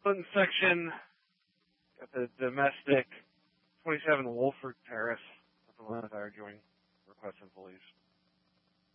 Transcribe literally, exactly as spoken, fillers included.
Clinton section, got the domestic twenty-seven Wolford Terrace. That's the one that I join requesting police.